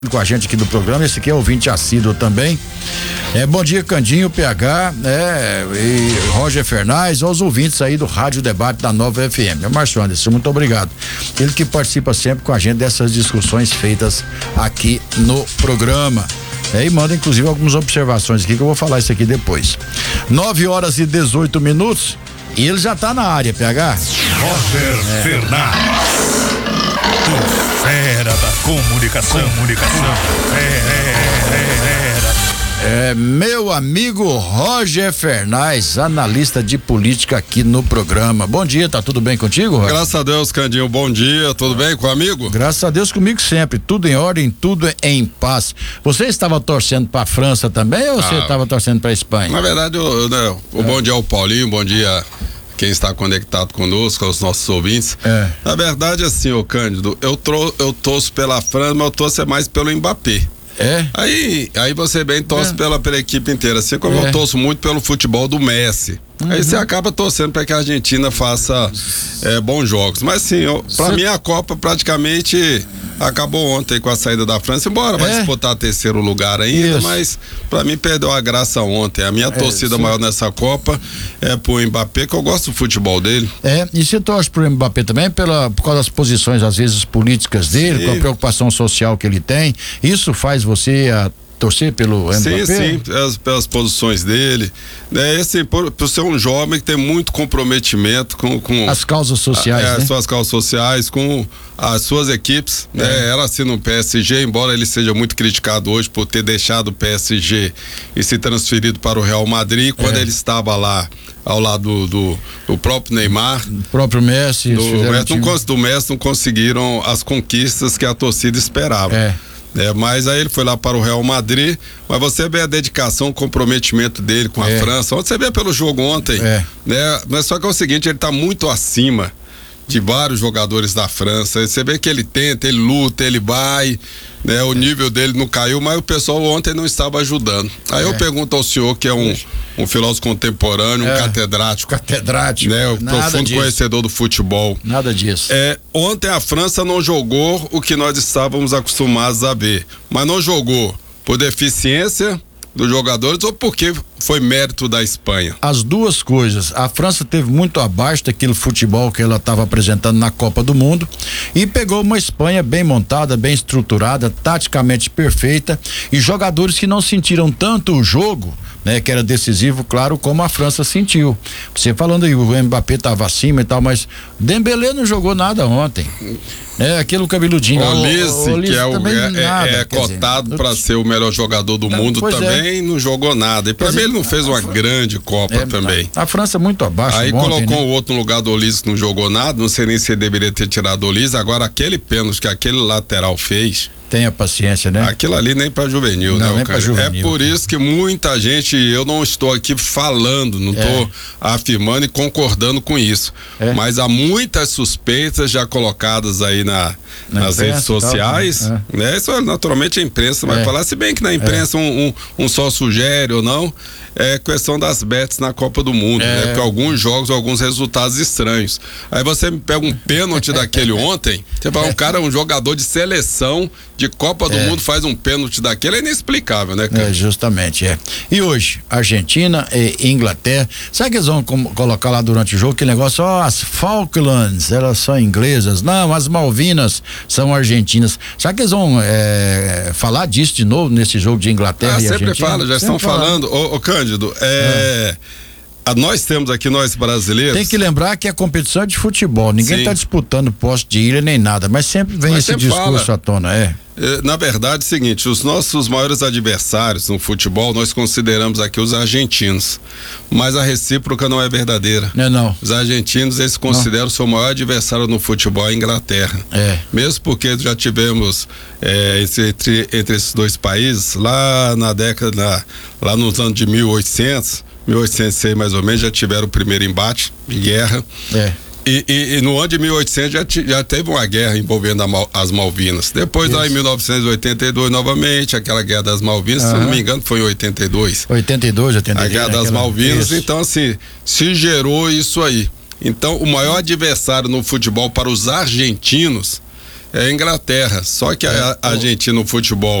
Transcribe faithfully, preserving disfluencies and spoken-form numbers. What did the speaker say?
com a gente aqui do programa, esse aqui é ouvinte assíduo também. É, bom dia, Candinho, P H, é, e Roger Fernandes, aos ouvintes aí do Rádio Debate da Nova F M. É Márcio Anderson, muito obrigado. Ele que participa sempre com a gente dessas discussões feitas aqui no programa. É, e manda inclusive algumas observações aqui que eu vou falar isso aqui depois. nove horas e dezoito minutos e ele já tá na área, P H. Roger é. Fernandes. Fera da comunicação, comunicação, fera. É, meu amigo Roger Fernandes, analista de política aqui no programa. Bom dia, tá tudo bem contigo, Roger? Graças a Deus, Candinho, bom dia, tudo bem com o amigo? Graças a Deus comigo sempre, tudo em ordem, tudo em paz. Você estava torcendo pra França também ou você estava ah, torcendo pra Espanha? Na verdade, eu, né, o é. bom dia ao Paulinho, bom dia quem está conectado conosco, aos nossos ouvintes. É. Na verdade, assim, ô Cândido, eu, tro, eu torço pela França, mas eu torço mais pelo Mbappé. É? Aí, aí você bem torce é. pela, pela equipe inteira, assim como é. eu torço muito pelo futebol do Messi. Uhum. Aí você acaba torcendo para que a Argentina faça é, bons jogos. Mas sim, para mim a Copa praticamente acabou ontem com a saída da França, embora é. vai disputar terceiro lugar ainda, Isso. mas para mim perdeu a graça ontem. A minha é, torcida sim. maior nessa Copa é pro Mbappé, que eu gosto do futebol dele. É, e você torce pro Mbappé também pela, por causa das posições, às vezes, políticas dele, sim. com a preocupação social que ele tem. Isso faz você a torcer pelo Mbappé? Sim, sim, pelas, pelas posições dele, né? Esse, por, por ser um jovem que tem muito comprometimento com, com as causas sociais, a, é, né? as suas causas sociais, com as suas equipes, é. né? Ela assina no P S G, embora ele seja muito criticado hoje por ter deixado o P S G e se transferido para o Real Madrid, quando é. ele estava lá ao lado do, do, do próprio Neymar, do próprio Messi, do Messi, não, do Messi não conseguiram as conquistas que a torcida esperava. É. É, mas aí ele foi lá para o Real Madrid, mas você vê a dedicação, o comprometimento dele com a é. França, você vê pelo jogo ontem, é. né? Mas só que é o seguinte, ele está muito acima de vários jogadores da França, você vê que ele tenta, ele luta, ele vai, né? O nível dele não caiu, mas o pessoal ontem não estava ajudando. Aí é. eu pergunto ao senhor, que é um, um filósofo contemporâneo, é. um catedrático, catedrático, né? Um profundo disso. conhecedor do futebol. Nada disso. É, ontem a França não jogou o que nós estávamos acostumados a ver, mas não jogou por deficiência dos jogadores ou porque foi mérito da Espanha? As duas coisas. A França teve muito abaixo daquele futebol que ela estava apresentando na Copa do Mundo e pegou uma Espanha bem montada, bem estruturada, taticamente perfeita e jogadores que não sentiram tanto o jogo, né, que era decisivo, claro, como a França sentiu. Você falando aí, o Mbappé estava acima e tal, mas Dembélé não jogou nada ontem. É, aquele cabeludinho. Olise, que é, o, é, nada, é cotado para ser o melhor jogador do não, mundo também, é. não jogou nada. E para mim ele não fez uma Fran... grande Copa é, também. A, a França muito abaixo. Aí ontem, colocou né? o outro no lugar do Olise que não jogou nada, não sei nem se ele deveria ter tirado o Olise. Agora aquele pênalti que aquele lateral fez. Tenha paciência, né? Aquilo ali nem pra juvenil, não, né? Nem pra juvenil. É por isso que muita gente, eu não estou aqui falando, não estou é. afirmando e concordando com isso. É. Mas há muitas suspeitas já colocadas aí na, na nas imprensa, redes sociais, tal, né? É. né? Isso naturalmente a imprensa vai é. falar, se bem que na imprensa é. um, um, um só sugere ou não, é questão das bets na Copa do Mundo, é. né? Porque alguns jogos, alguns resultados estranhos. Aí você me pega um pênalti daquele ontem, você fala, um cara, um jogador de seleção de Copa do é. Mundo faz um pênalti daquele, é inexplicável, né, cara? É, justamente, é. E hoje, Argentina e Inglaterra, sabe que eles vão com, colocar lá durante o jogo aquele negócio, ó, oh, as Falklands, elas são inglesas, não, as Malvinas são argentinas. Sabe que eles vão é, falar disso de novo nesse jogo de Inglaterra ah, e Argentina? Sempre fala, já sempre estão falando, ô, ô Cândido, é... é. Nós temos aqui, nós brasileiros. Tem que lembrar que a competição é de futebol. Ninguém está disputando poste de ilha nem nada, mas sempre vem mas esse sempre discurso fala. à tona, é. é. Na verdade, é o seguinte: os nossos maiores adversários no futebol, nós consideramos aqui os argentinos. Mas a recíproca não é verdadeira. Não, não. Os argentinos, eles consideram o seu maior adversário no futebol a Inglaterra. É. Mesmo porque já tivemos é, entre, entre esses dois países, lá na década, lá nos anos de mil e oitocentos. mil e oitocentos e seis mais ou menos já tiveram o primeiro embate de guerra é. e, e, e no ano de mil e oitocentos já, já teve uma guerra envolvendo a Mal, as Malvinas. Depois Isso. lá em mil novecentos e oitenta e dois novamente aquela guerra das Malvinas, uhum. se eu não me engano foi em oitenta e dois oitenta e dois, oitenta e dois a guerra das aquela... Malvinas. Isso. Então assim, se gerou isso aí. Então o maior adversário no futebol para os argentinos é a Inglaterra. Só que a, a Argentina no futebol